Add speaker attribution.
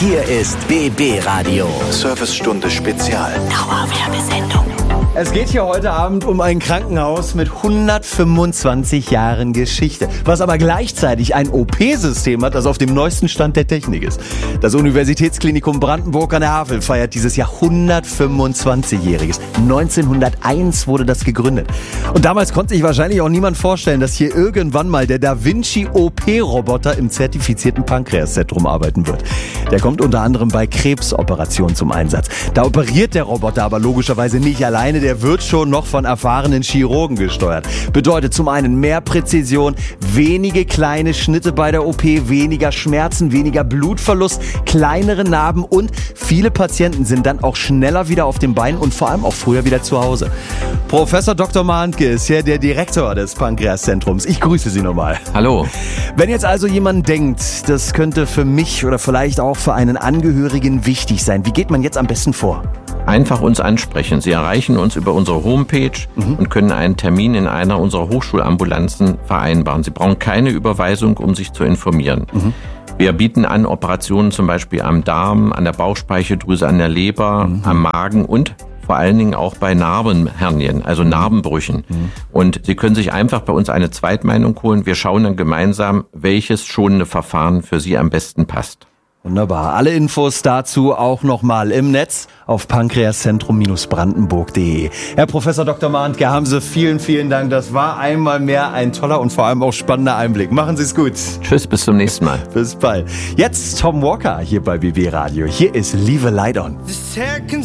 Speaker 1: Hier ist BB Radio.
Speaker 2: Servicestunde Spezial.
Speaker 1: Dauerwerbesendung.
Speaker 3: Es geht hier heute Abend um ein Krankenhaus mit 125 Jahren Geschichte, was aber gleichzeitig ein OP-System hat, das auf dem neuesten Stand der Technik ist. Das Universitätsklinikum Brandenburg an der Havel feiert dieses Jahr 125-jähriges. 1901 wurde das gegründet. Und damals konnte sich wahrscheinlich auch niemand vorstellen, dass hier irgendwann mal der Da Vinci OP-Roboter im zertifizierten Pankreaszentrum arbeiten wird. Der kommt unter anderem bei Krebsoperationen zum Einsatz. Da operiert der Roboter aber logischerweise nicht alleine. Der wird schon noch von erfahrenen Chirurgen gesteuert. Bedeutet zum einen mehr Präzision, wenige kleine Schnitte bei der OP, weniger Schmerzen, weniger Blutverlust, kleinere Narben und viele Patienten sind dann auch schneller wieder auf den Beinen und vor allem auch früher wieder zu Hause. Professor Dr. Mahntke ist ja der Direktor des Pankreaszentrums. Ich grüße Sie nochmal.
Speaker 4: Hallo.
Speaker 3: Wenn jetzt also jemand denkt, das könnte für mich oder vielleicht auch für einen Angehörigen wichtig sein, wie geht man jetzt am besten vor?
Speaker 4: Einfach uns ansprechen. Sie erreichen uns über unsere Homepage und können einen Termin in einer unserer Hochschulambulanzen vereinbaren. Sie brauchen keine Überweisung, um sich zu informieren. Wir bieten an Operationen zum Beispiel am Darm, an der Bauchspeicheldrüse, an der Leber, am Magen und vor allen Dingen auch bei Narbenhernien, also Narbenbrüchen. Und Sie können sich einfach bei uns eine Zweitmeinung holen. Wir schauen dann gemeinsam, welches schonende Verfahren für Sie am besten passt.
Speaker 3: Wunderbar. Alle Infos dazu auch nochmal im Netz auf pankreaszentrum-brandenburg.de. Herr Professor Dr. Mahntke, haben Sie vielen, vielen Dank. Das war einmal mehr ein toller und vor allem auch spannender Einblick. Machen Sie es gut.
Speaker 4: Tschüss, bis zum nächsten Mal.
Speaker 3: Bis bald. Jetzt Tom Walker hier bei BB Radio. Hier ist Leave a Light On.